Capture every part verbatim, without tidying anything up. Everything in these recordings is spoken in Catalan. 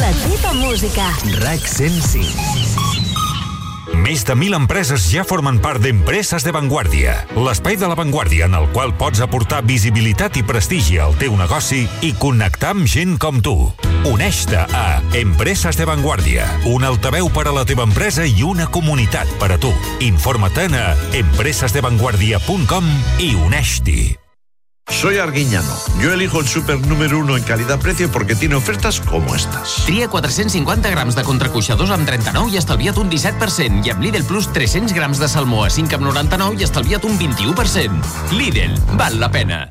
La teva música. RAC cent cinc. Més de mil empreses ja formen part d'Empreses de Vanguardia, l'espai de la Vanguardia en el qual pots aportar visibilitat i prestigi al teu negoci i connectar amb gent com tu. Uneix-te a Empreses de Vanguardia, un altaveu per a la teva empresa i una comunitat per a tu. Informa't a empresas de vanguardia punt com i uneix-t'hi. Soy Arguiñano. Yo elijo el súper número uno en calidad-precio porque tiene ofertas como estas. Tria quatre-cents cinquanta grams de contracuixadors amb trenta-nou i estalvia't un disset per cent. I amb Lidl Plus tres-cents grams de salmó a cinc amb noranta-nou i estalvia't un vint-i-u per cent. Lidl, val la pena.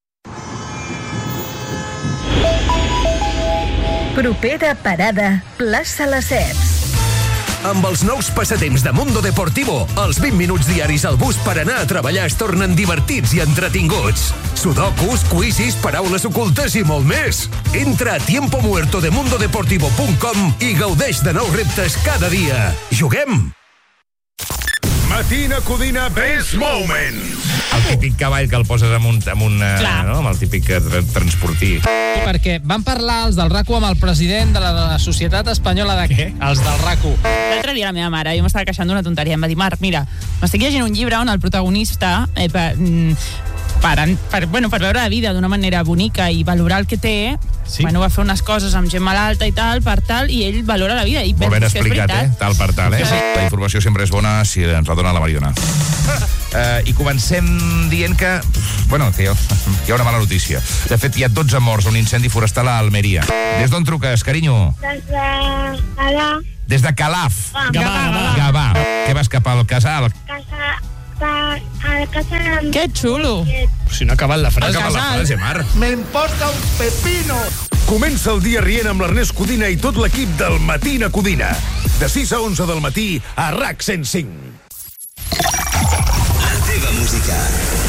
Propera parada, plaça Lesseps. Amb els nous passatemps de Mundo Deportivo, els vint minuts diaris al bus per anar a treballar es tornen divertits i entretinguts. Sudokus, quizzes, paraules ocultes i molt més. Entra a tiempo muerto de mundo deportivo punt com i gaudeix de nous reptes cada dia. Juguem! Matina Codina Best Moments. El típic cavall que el poses amb un, amb un no? amb el típic transportí. Perquè van parlar els del RAC u amb el president de la, de la Societat Espanyola de... Què? Els del RAC u. L'altre dia la meva mare, jo m'estava queixant d'una tonteria, em va dir, Marc, mira, m'estic llegint un llibre on el protagonista, eh, per, per, per, bueno, per veure la vida d'una manera bonica i valorar el que té, sí? Bueno, va fer unes coses amb gent malalta i tal, per tal, i ell valora la vida. I molt ben explicat, eh? Tal per tal, eh? Sí. La informació sempre és bona si ens la dona la Mariona. Uh, I comencem dient que, bueno, que hi ha, hi ha una mala notícia. De fet, hi ha dotze morts a un incendi forestal a Almeria. Des d'on truques, carinyo? Des de Calaf. Des de Calaf. Ah. Gavà, Gavà. Gavà. Què vas cap al casal? Casa... A la casa de... Que xulo. Si no ha acabat la frase. Ha acabat la frase, Marc. Me importa un pepino. Comença el dia rient amb l'Ernest Codina i tot l'equip del Matina Codina. De sis a onze del matí a RAC cent cinc. La teva música.